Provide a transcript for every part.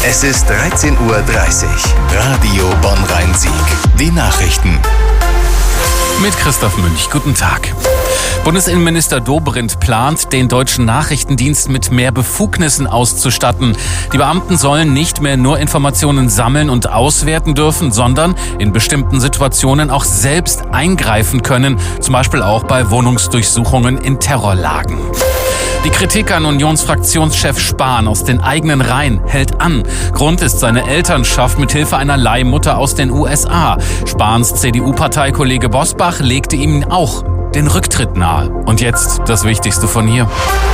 Es ist 13:30 Uhr. Radio Bonn-Rhein-Sieg. Die Nachrichten. Mit Christoph Münch. Guten Tag. Bundesinnenminister Dobrindt plant, den deutschen Nachrichtendienst mit mehr Befugnissen auszustatten. Die Beamten sollen nicht mehr nur Informationen sammeln und auswerten dürfen, sondern in bestimmten Situationen auch selbst eingreifen können, zum Beispiel auch bei Wohnungsdurchsuchungen in Terrorlagen. Die Kritik an Unionsfraktionschef Spahn aus den eigenen Reihen hält an. Grund ist seine Elternschaft mit Hilfe einer Leihmutter aus den USA. Spahns CDU-Parteikollege Bosbach legte ihm auch den Rücktritt nahe. Und jetzt das Wichtigste von hier.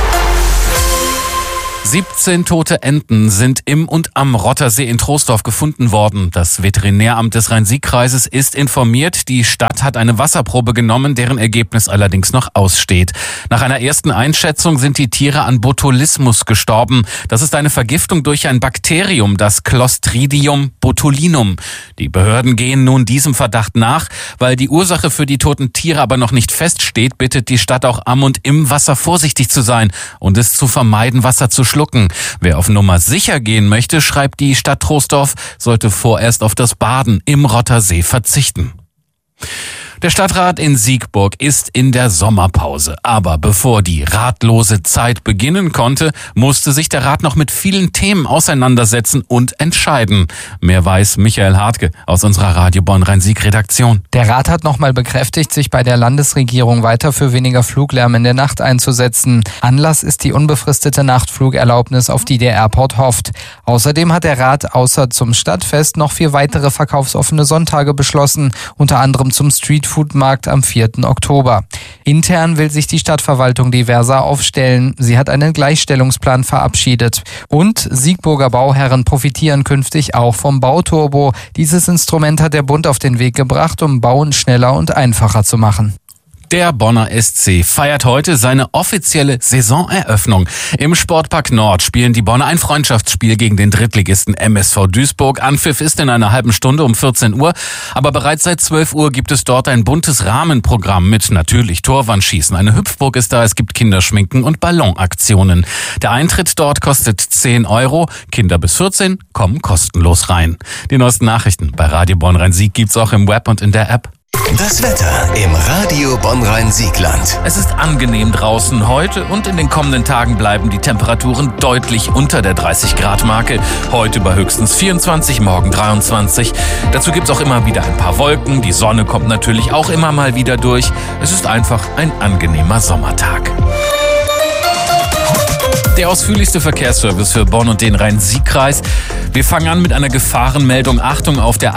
17 tote Enten sind im und am Rottersee in Troisdorf gefunden worden. Das Veterinäramt des Rhein-Sieg-Kreises ist informiert. Die Stadt hat eine Wasserprobe genommen, deren Ergebnis allerdings noch aussteht. Nach einer ersten Einschätzung sind die Tiere an Botulismus gestorben. Das ist eine Vergiftung durch ein Bakterium, das Clostridium botulinum. Die Behörden gehen nun diesem Verdacht nach. Weil die Ursache für die toten Tiere aber noch nicht feststeht, bittet die Stadt auch am und im Wasser vorsichtig zu sein und es zu vermeiden, Wasser zu schlucken. Wer auf Nummer sicher gehen möchte, schreibt die Stadt Troisdorf, sollte vorerst auf das Baden im Rottersee verzichten. Der Stadtrat in Siegburg ist in der Sommerpause. Aber bevor die ratlose Zeit beginnen konnte, musste sich der Rat noch mit vielen Themen auseinandersetzen und entscheiden. Mehr weiß Michael Hartke aus unserer Radio Bonn-Rhein-Sieg-Redaktion. Der Rat hat nochmal bekräftigt, sich bei der Landesregierung weiter für weniger Fluglärm in der Nacht einzusetzen. Anlass ist die unbefristete Nachtflugerlaubnis, auf die der Airport hofft. Außerdem hat der Rat außer zum Stadtfest noch 4 weitere verkaufsoffene Sonntage beschlossen, unter anderem zum Streetfood-Markt am 4. Oktober. Intern will sich die Stadtverwaltung diverser aufstellen. Sie hat einen Gleichstellungsplan verabschiedet. Und Siegburger Bauherren profitieren künftig auch vom Bauturbo. Dieses Instrument hat der Bund auf den Weg gebracht, um Bauen schneller und einfacher zu machen. Der Bonner SC feiert heute seine offizielle Saisoneröffnung. Im Sportpark Nord spielen die Bonner ein Freundschaftsspiel gegen den Drittligisten MSV Duisburg. Anpfiff ist in einer halben Stunde um 14 Uhr. Aber bereits seit 12 Uhr gibt es dort ein buntes Rahmenprogramm mit natürlich Torwandschießen. Eine Hüpfburg ist da, es gibt Kinderschminken und Ballonaktionen. Der Eintritt dort kostet 10 €. Kinder bis 14 kommen kostenlos rein. Die neuesten Nachrichten bei Radio Bonn-Rhein-Sieg gibt's auch im Web und in der App. Das Wetter im Radio Bonn-Rhein-Siegland. Es ist angenehm draußen heute und in den kommenden Tagen bleiben die Temperaturen deutlich unter der 30-Grad-Marke. Heute bei höchstens 24, morgen 23. Dazu gibt's auch immer wieder ein paar Wolken. Die Sonne kommt natürlich auch immer mal wieder durch. Es ist einfach ein angenehmer Sommertag. Der ausführlichste Verkehrsservice für Bonn und den Rhein-Sieg-Kreis. Wir fangen an mit einer Gefahrenmeldung. Achtung auf der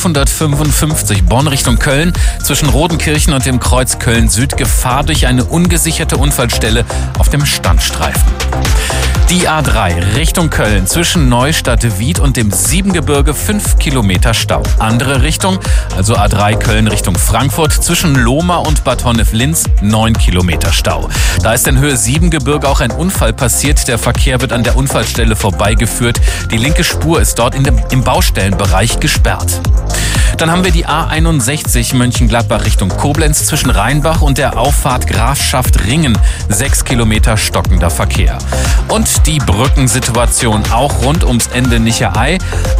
A555 Bonn Richtung Köln. Zwischen Rodenkirchen und dem Kreuz Köln-Süd Gefahr durch eine ungesicherte Unfallstelle auf dem Standstreifen. Die A3 Richtung Köln zwischen Neustadt-Wied und dem Siebengebirge 5 Kilometer Stau. Andere Richtung, also A3 Köln Richtung Frankfurt zwischen Lohmar und Bad Honnef-Linz 9 Kilometer Stau. Da ist in Höhe Siebengebirge auch ein Unfall passiert. Der Verkehr wird an der Unfallstelle vorbeigeführt. Die linke Spur ist dort im Baustellenbereich gesperrt. Dann haben wir die A61 Mönchengladbach Richtung Koblenz zwischen Rheinbach und der Auffahrt Grafschaft Ringen. 6 Kilometer stockender Verkehr. Und die Brückensituation auch rund ums Ende Nicherei.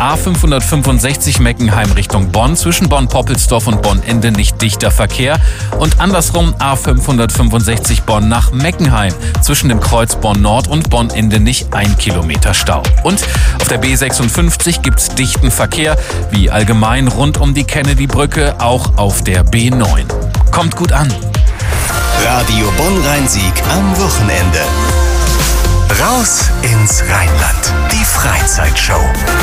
A565 Meckenheim Richtung Bonn zwischen Bonn-Poppelsdorf und Bonn-Ende nicht dichter Verkehr. Und andersrum A565 Bonn nach Meckenheim zwischen dem Kreuz Bonn-Nord und Bonn-Ende nicht 1 Kilometer Stau. Und auf der B56 gibt's dichten Verkehr, wie allgemein rund um die Kennedy-Brücke, auch auf der B9. Kommt gut an. Radio Bonn-Rhein-Sieg am Wochenende. Raus ins Rheinland. Die Freizeitshow.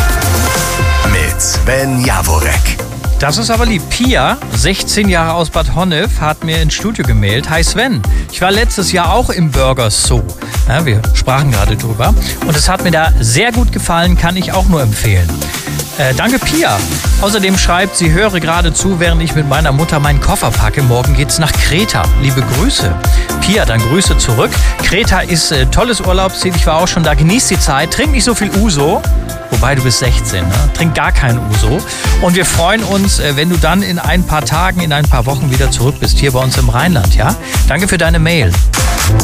Mit Sven Jaworek. Das ist aber lieb. Pia, 16 Jahre aus Bad Honnef, hat mir ins Studio gemailt. Hi Sven, ich war letztes Jahr auch im Burger Zoo. Ja, wir sprachen gerade drüber. Und es hat mir da sehr gut gefallen, kann ich auch nur empfehlen. Danke Pia. Außerdem schreibt sie, höre gerade zu, während ich mit meiner Mutter meinen Koffer packe. Morgen geht's nach Kreta. Liebe Grüße. Pia, dann Grüße zurück. Kreta ist tolles Urlaubsziel. Ich war auch schon da. Genieß die Zeit. Trink nicht so viel Uso. Wobei, du bist 16, ne? Trink gar kein Uso. Und wir freuen uns, wenn du dann in ein paar Tagen, in ein paar Wochen wieder zurück bist, hier bei uns im Rheinland, ja? Danke für deine Mail.